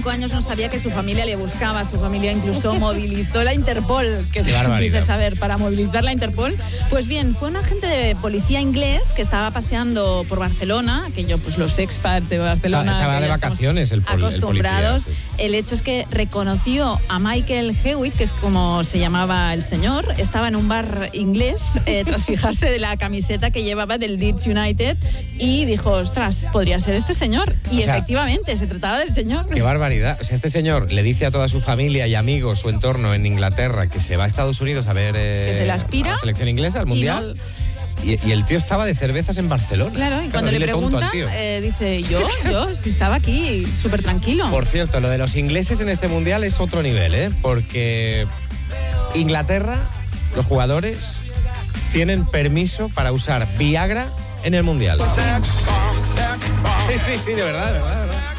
5 años no sabía que su familia le buscaba. Su familia incluso movilizó la Interpol. Que dices, a ver, para movilizar la Interpol. Pues bien, fue un agente de policía inglés que estaba paseando por Barcelona, pues los expats de Barcelona... Estaba de vacaciones el acostumbrados. El policía, sí. El hecho es que reconoció a Michael Hewitt, que es como se llamaba el señor. Estaba en un bar inglés tras fijarse de la camiseta que llevaba del Leeds United y dijo, ostras, podría ser este señor. Y efectivamente, se trataba del señor. ¡Qué barbaridad! O sea, este señor le dice a toda su familia y amigos, su entorno en Inglaterra, que se va a Estados Unidos a ver que se le aspira, a la selección inglesa, al Mundial. Y el tío estaba de cervezas en Barcelona. Claro, y cuando le pregunta, dice, yo, si estaba aquí, súper tranquilo. Por cierto, lo de los ingleses en este Mundial es otro nivel, ¿eh? Porque Inglaterra, los jugadores, tienen permiso para usar Viagra en el Mundial. Sí, de verdad.